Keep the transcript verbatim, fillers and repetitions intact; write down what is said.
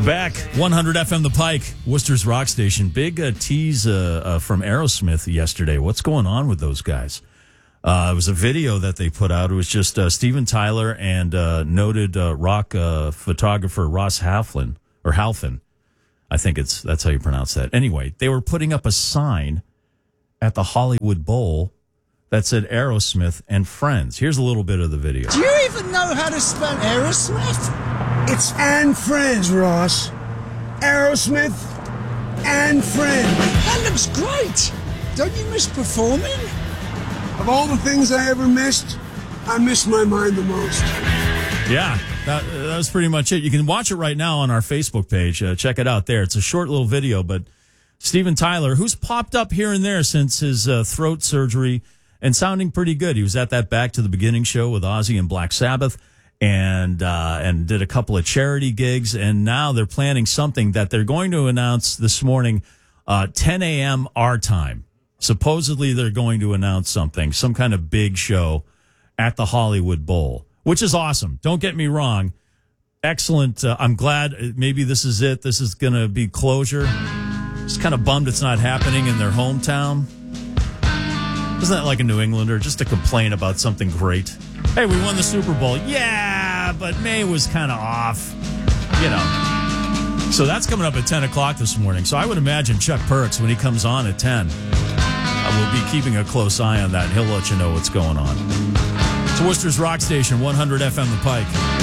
Back, one hundred F M The Pike, Worcester's Rock Station. Big uh, tease uh, uh, from Aerosmith yesterday. What's going on with those guys? Uh, it was a video that they put out. It was just uh, Steven Tyler and uh, noted uh, rock uh, photographer Ross Halfin, or Halfin. I think it's that's how you pronounce that. Anyway, they were putting up a sign at the Hollywood Bowl that said Aerosmith and Friends. Here's a little bit of the video. Do you even know how to spell Aerosmith? It's and Friends, Ross. Aerosmith and Friends. That looks great. Don't you miss performing? Of all the things I ever missed, I miss my mind the most. Yeah, that, that was pretty much it. You can watch it right now on our Facebook page. Uh, check it out there. It's a short little video, but Steven Tyler, who's popped up here and there since his uh, throat surgery and sounding pretty good. He was at that Back to the Beginning show with Ozzy and Black Sabbath. And uh, and did a couple of charity gigs, and now they're planning something that they're going to announce this morning, uh, ten a.m. our time. Supposedly they're going to announce something, some kind of big show at the Hollywood Bowl, which is awesome. Don't get me wrong. Excellent. Uh, I'm glad maybe this is it. This is going to be closure. Just kind of bummed it's not happening in their hometown. Isn't that like a New Englander, just to complain about something great? Hey, we won the Super Bowl. Yeah, but May was kind of off, you know. So that's coming up at ten o'clock this morning. So I would imagine Chuck Perks, when he comes on at ten, uh, will be keeping a close eye on that, and he'll let you know what's going on. It's Worcester's Rock Station, one hundred F M The Pike.